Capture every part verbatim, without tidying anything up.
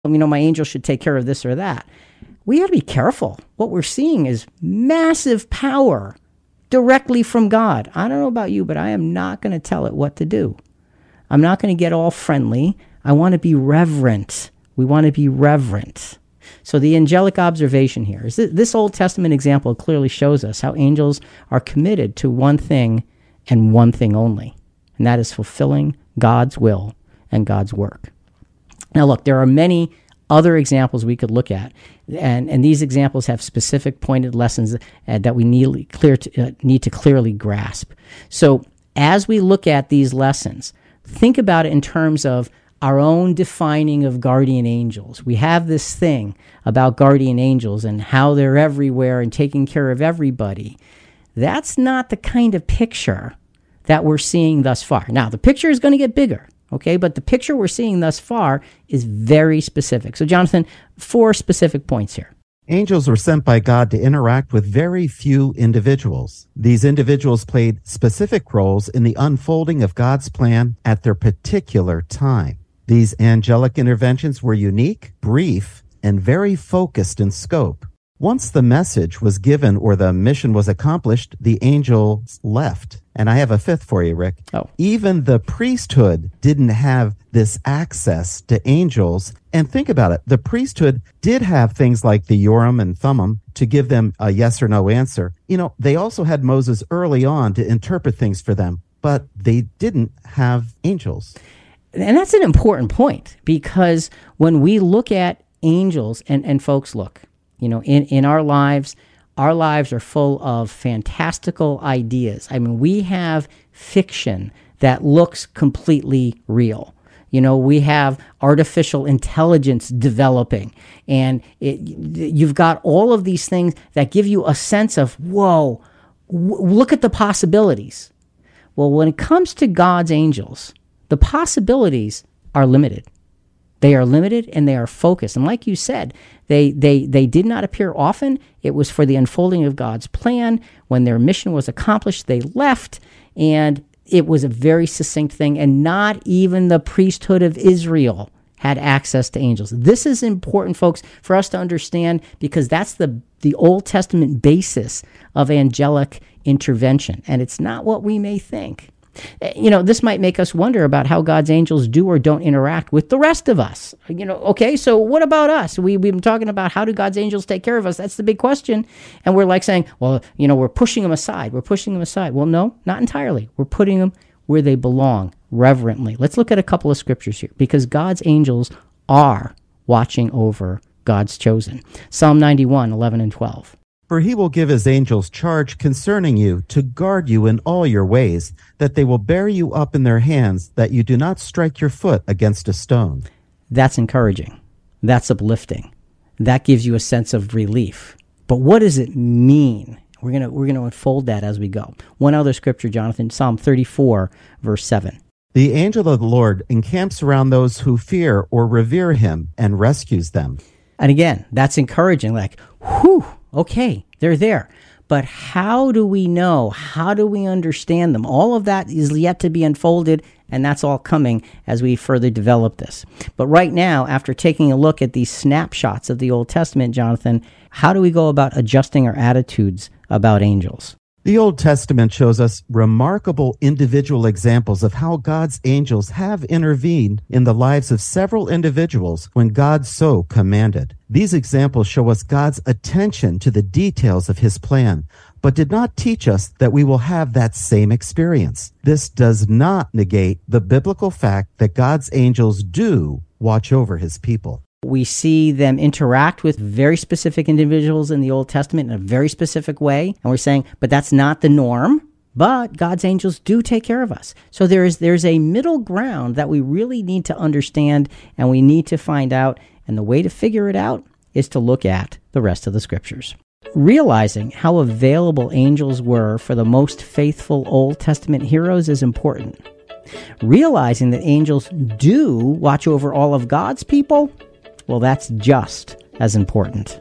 you know, my angel should take care of this or that. We have to be careful. What we're seeing is massive power directly from God. I don't know about you, but I am not going to tell it what to do. I'm not going to get all friendly. I want to be reverent. We want to be reverent. So the angelic observation here is that this Old Testament example clearly shows us how angels are committed to one thing and one thing only, and that is fulfilling God's will and God's work. Now, look, there are many other examples we could look at, and, and these examples have specific pointed lessons uh, that we need, clear to, uh, need to clearly grasp. So as we look at these lessons, think about it in terms of our own defining of guardian angels. We have this thing about guardian angels and how they're everywhere and taking care of everybody. That's not the kind of picture that we're seeing thus far. Now, the picture is going to get bigger. Okay, but the picture we're seeing thus far is very specific. So, Jonathan, four specific points here. Angels were sent by God to interact with very few individuals. These individuals played specific roles in the unfolding of God's plan at their particular time. These angelic interventions were unique, brief, and very focused in scope. Once the message was given or the mission was accomplished, the angels left. And I have a fifth for you, Rick. Oh. Even the priesthood didn't have this access to angels. And think about it. The priesthood did have things like the Urim and Thummim to give them a yes or no answer. You know, they also had Moses early on to interpret things for them, but they didn't have angels. And that's an important point, because when we look at angels, and, and folks, look, you know, in, in our lives, our lives are full of fantastical ideas. I mean, we have fiction that looks completely real. You know, we have artificial intelligence developing, and it, you've got all of these things that give you a sense of, whoa, w- look at the possibilities. Well, when it comes to God's angels, the possibilities are limited. They are limited and they are focused. And like you said, they, they, they did not appear often. It was for the unfolding of God's plan. When their mission was accomplished, they left, and it was a very succinct thing. And not even the priesthood of Israel had access to angels. This is important, folks, for us to understand, because that's the, the Old Testament basis of angelic intervention. And it's not what we may think. You know, this might make us wonder about how God's angels do or don't interact with the rest of us. You know, okay, so what about us? We, we've been talking about how do God's angels take care of us? That's the big question. And we're like saying, well, you know, we're pushing them aside. We're pushing them aside. Well, no, not entirely. We're putting them where they belong, reverently. Let's look at a couple of scriptures here, because God's angels are watching over God's chosen. Psalm ninety-one, eleven and twelve. For he will give his angels charge concerning you to guard you in all your ways, that they will bear you up in their hands, that you do not strike your foot against a stone. That's encouraging. That's uplifting. That gives you a sense of relief. But what does it mean? We're gonna we're gonna unfold that as we go. One other scripture, Jonathan, Psalm thirty-four, verse seven. The angel of the Lord encamps around those who fear or revere him and rescues them. And again, that's encouraging. Like, whew. Okay, they're there. But how do we know? How do we understand them? All of that is yet to be unfolded, and that's all coming as we further develop this. But right now, after taking a look at these snapshots of the Old Testament, Jonathan, how do we go about adjusting our attitudes about angels? The Old Testament shows us remarkable individual examples of how God's angels have intervened in the lives of several individuals when God so commanded. These examples show us God's attention to the details of his plan, but did not teach us that we will have that same experience. This does not negate the biblical fact that God's angels do watch over his people. We see them interact with very specific individuals in the Old Testament in a very specific way. And we're saying, but that's not the norm. But God's angels do take care of us. So there is there's a middle ground that we really need to understand and we need to find out. And the way to figure it out is to look at the rest of the scriptures. Realizing how available angels were for the most faithful Old Testament heroes is important. Realizing that angels do watch over all of God's people, well, that's just as important.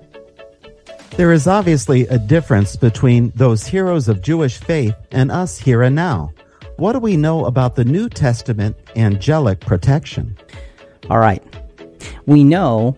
There is obviously a difference between those heroes of Jewish faith and us here and now. What do we know about the New Testament angelic protection? All right. we know